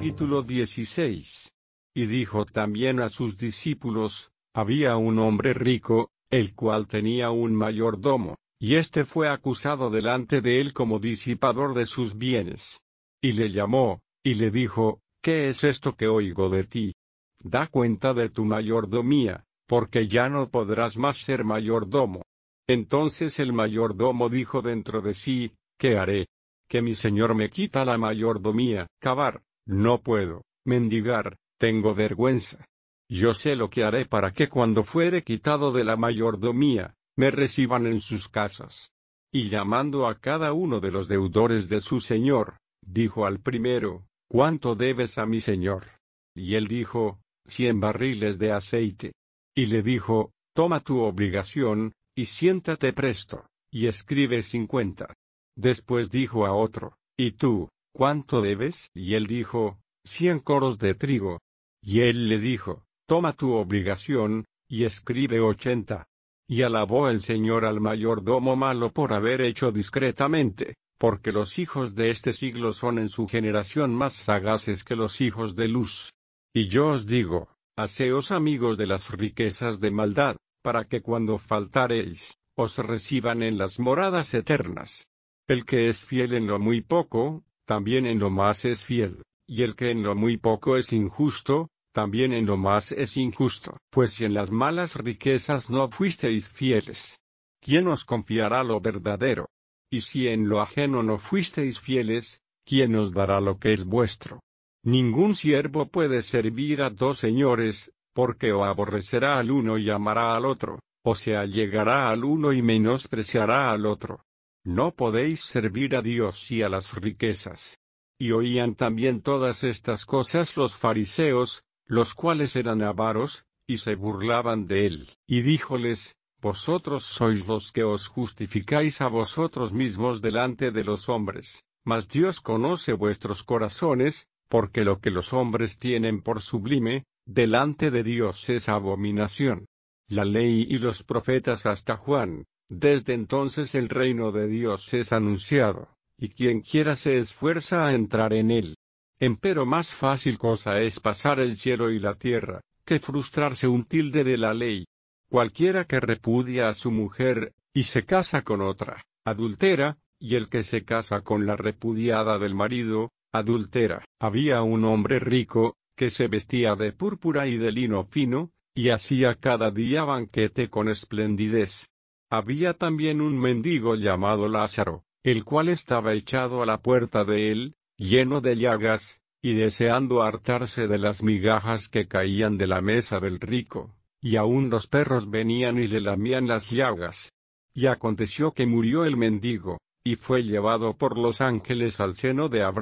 Capítulo 16. Y dijo también a sus discípulos: había un hombre rico, el cual tenía un mayordomo, y éste fue acusado delante de él como disipador de sus bienes. Y le llamó, y le dijo: ¿qué es esto que oigo de ti? Da cuenta de tu mayordomía, porque ya no podrás más ser mayordomo. Entonces el mayordomo dijo dentro de sí: ¿qué haré? Que mi señor me quita la mayordomía. Cavar, no puedo; mendigar, tengo vergüenza. Yo sé lo que haré para que cuando fuere quitado de la mayordomía, me reciban en sus casas. Y llamando a cada uno de los deudores de su señor, dijo al primero: ¿cuánto debes a mi señor? Y él dijo: 100 barriles de aceite. Y le dijo: toma tu obligación, y siéntate presto, y escribe 50. Después dijo a otro: ¿y tú, cuánto debes? Y él dijo: 100 coros de trigo. Y él le dijo: toma tu obligación, y escribe 80. Y alabó el Señor al mayordomo malo por haber hecho discretamente, porque los hijos de este siglo son en su generación más sagaces que los hijos de luz. Y yo os digo: haceos amigos de las riquezas de maldad, para que cuando faltareis, os reciban en las moradas eternas. El que es fiel en lo muy poco, también en lo más es fiel, y el que en lo muy poco es injusto, también en lo más es injusto. Pues si en las malas riquezas no fuisteis fieles, ¿quién os confiará lo verdadero? Y si en lo ajeno no fuisteis fieles, ¿quién os dará lo que es vuestro? Ningún siervo puede servir a dos señores, porque o aborrecerá al uno y amará al otro, o se allegará al uno y menospreciará al otro. No podéis servir a Dios y a las riquezas. Y oían también todas estas cosas los fariseos, los cuales eran avaros, y se burlaban de él. Y díjoles: vosotros sois los que os justificáis a vosotros mismos delante de los hombres, mas Dios conoce vuestros corazones, porque lo que los hombres tienen por sublime, delante de Dios es abominación. La ley y los profetas hasta Juan. Desde entonces el reino de Dios es anunciado, y quien quiera se esfuerza a entrar en él. Empero más fácil cosa es pasar el cielo y la tierra, que frustrarse un tilde de la ley. Cualquiera que repudia a su mujer, y se casa con otra, adultera, y el que se casa con la repudiada del marido, adultera. Había un hombre rico, que se vestía de púrpura y de lino fino, y hacía cada día banquete con esplendidez. Había también un mendigo llamado Lázaro, el cual estaba echado a la puerta de él, lleno de llagas, y deseando hartarse de las migajas que caían de la mesa del rico, y aun los perros venían y le lamían las llagas. Y aconteció que murió el mendigo, y fue llevado por los ángeles al seno de Abraham.